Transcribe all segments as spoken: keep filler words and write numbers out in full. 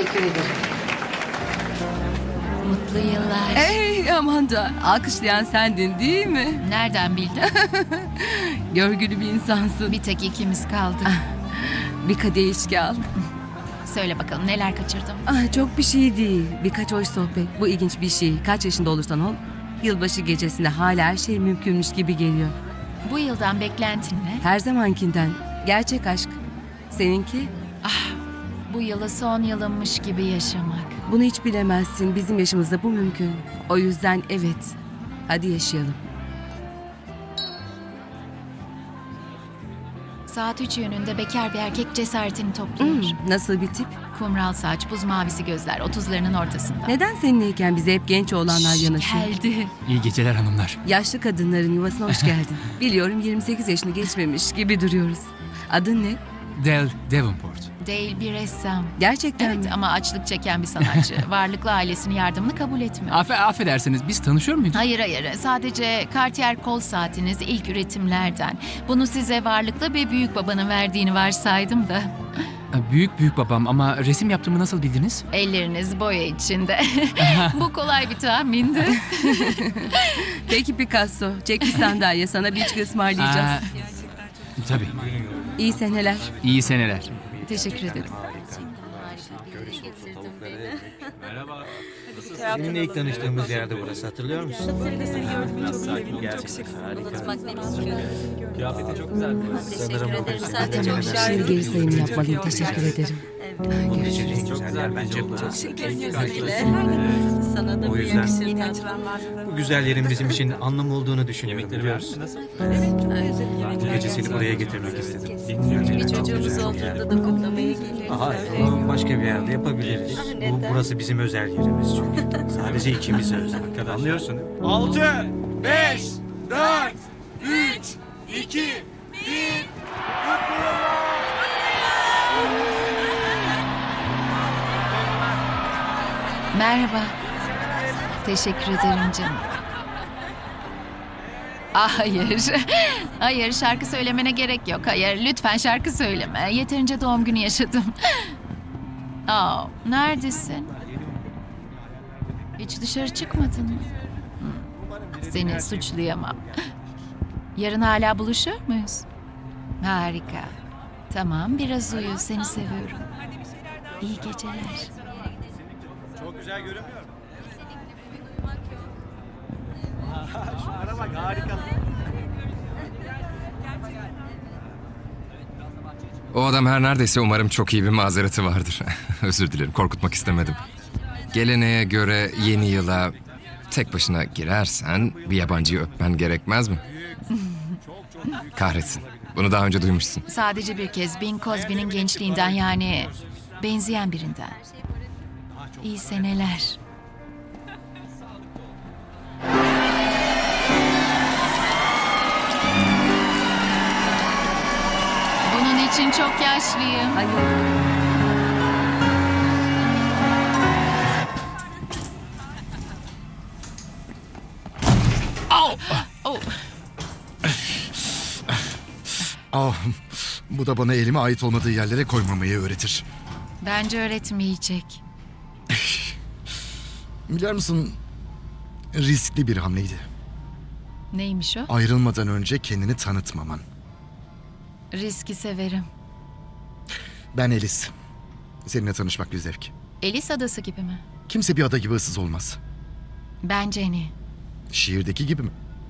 Teşekkür ederim. Mutlu yıllar. Ey Amanda, alkışlayan sendin değil mi? Nereden bildin? Görgülü bir insansın. Bir tek ikimiz kaldık. Bir kadeh içki al. Söyle bakalım neler kaçırdım? Ah, çok bir şey değil. Birkaç hoş sohbet. Bu ilginç bir şey. Kaç yaşında olursan ol, yılbaşı gecesinde hala her şey mümkünmüş gibi geliyor. Bu yıldan beklentin ne? Her zamankinden. Gerçek aşk. Seninki? Bu yılı son yılımmış gibi yaşamak. Bunu hiç bilemezsin. Bizim yaşımızda bu mümkün. O yüzden evet. Hadi yaşayalım. Saat üç yönünde bekar bir erkek cesaretini topluyor. Hmm, nasıl bir tip? Kumral saç, buz mavisi gözler, otuzlarının ortasında. Neden seninleyken bize hep genç oğlanlar yanaşıyor? Geldi. İyi geceler hanımlar. Yaşlı kadınların yuvasına hoş geldin. Biliyorum yirmi sekiz yaşını geçmemiş gibi duruyoruz. Adın ne? Del Davenport. Değil bir ressam. Gerçekten Evet mi? ama açlık çeken bir sanatçı. Varlıklı ailesinin yardımını kabul etmiyor. Affe, affedersiniz biz tanışıyor muyduk? Hayır hayır sadece Cartier kol saatiniz ilk üretimlerden. Bunu size varlıklı bir büyük babanın verdiğini varsaydım da. Büyük büyük babam ama resim yaptığımı nasıl bildiniz? Elleriniz boya içinde. Bu kolay bir tahmindi. Peki Picasso, çek bir sandalye, sana bir içki ısmarlayacağız. Aa, tabii. İyi seneler. İyi seneler. Teşekkür ederim. Seninle ilk tanıştığımız yerde burası, hatırlıyor musun? Sanırım bu benim Şimdi geri sayım yapmalıyım. Teşekkür ederim. en güzel yer bence burası. Sana da O bu yüzden- yakışır. Bu güzel yerin bizim için anlamı olduğunu düşünüyorum, biliyor musun? Bu gece seni buraya getirmek istedim. Bir çocuğumuz olduğunda da kutlamaya geliriz. Hayır, bunu başka bir yerde yapabiliriz. Bu, burası bizim özel yerimiz çünkü. Sadece ikimize özel. Anlıyorsun değil mi? Altı, beş, dört, üç, iki, bir. Merhaba. Teşekkür ederim canım. Ah, hayır. Hayır şarkı söylemene gerek yok. Hayır lütfen şarkı söyleme. Yeterince doğum günü yaşadım. Aa, neredesin? Hiç dışarı çıkmadın mı? Hmm, Seni suçlayamam. Yarın hala buluşur muyuz? Harika. Tamam biraz uyu. Seni seviyorum. İyi geceler. Çok güzel görünmüyor mu? Şunlara bak, harika. O adam her neredeyse umarım çok iyi bir mazereti vardır. Özür dilerim, korkutmak istemedim. Geleneğe göre yeni yıla tek başına girersen bir yabancıyı öpmen gerekmez mi? Kahretsin. Bunu daha önce duymuşsun. Sadece bir kez Bing Crosby'nin gençliğinden yani benzeyen birinden. İyi seneler. Bunun için çok yaşlıyım. Hayır. Oh, Ah, bu da bana elime ait olmadığı yerlere koymamayı öğretir. bence öğretmeyecek. Biliyor musun, riskli bir hamleydi. Neymiş o? Ayrılmadan önce kendini tanıtmaman. Riski severim. Ben Elis. Seninle tanışmak bir zevk. Elis adası gibi mi? Kimse bir ada gibi ıssız olmaz. Ben Jenny. Şiirdeki gibi mi?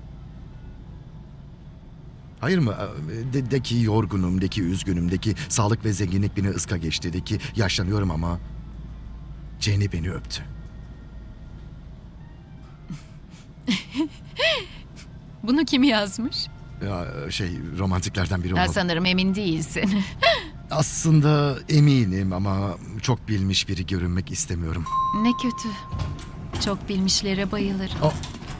Hayır mı? De, de ki yorgunum, de ki üzgünüm, de ki sağlık ve zenginlik beni ıska geçti, de ki yaşlanıyorum ama Jenny beni öptü. Bunu kim yazmış? Ya şey, romantiklerden biri Ha, olmalı. sanırım emin değilsin. Aslında eminim ama çok bilmiş biri görünmek istemiyorum. Ne kötü. Çok bilmişlere bayılırım. O-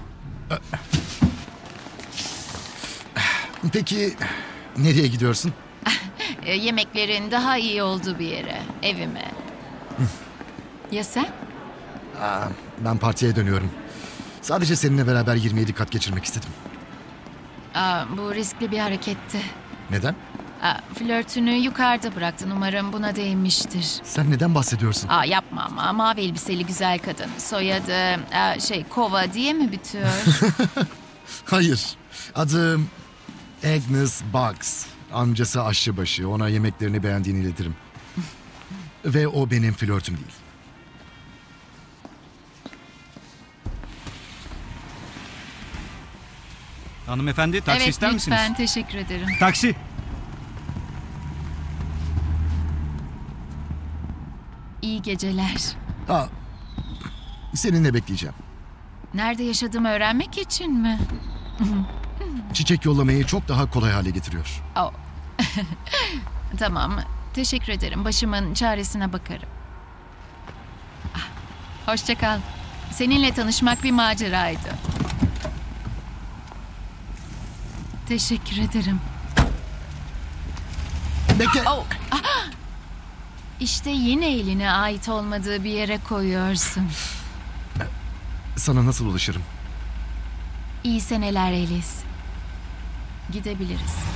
Peki nereye gidiyorsun? E, yemeklerin daha iyi olduğu bir yere, evime. Ya sen? Aa, ben partiye dönüyorum. Sadece seninle beraber yirmi yedi kat geçirmek istedim. Aa, bu riskli bir hareketti. Neden? Aa, flörtünü yukarıda bıraktın. Umarım buna değmiştir. Sen neden bahsediyorsun? Aa, yapma ama mavi elbiseli güzel kadın. Soyadı aa, şey Kova diye mi bitiyor? Hayır. Adım Agnes Bugs. Amcası aşçıbaşı. Ona yemeklerini beğendiğini iletirim. Ve o benim flörtüm değil. Hanımefendi taksi evet ister lütfen misiniz? teşekkür ederim. Taksi. İyi geceler. Aa, seninle bekleyeceğim. Nerede yaşadığımı öğrenmek için mi? Çiçek yollamayı çok daha kolay hale getiriyor. Oh. Tamam. Teşekkür ederim. Başımın çaresine bakarım. Ah, hoşça kal. Seninle tanışmak bir maceraydı. Teşekkür ederim. Bekle. Oh. Ah. İşte yine eline ait olmadığı bir yere koyuyorsun. Sana nasıl ulaşırım? İyi seneler Elis. Gidebiliriz.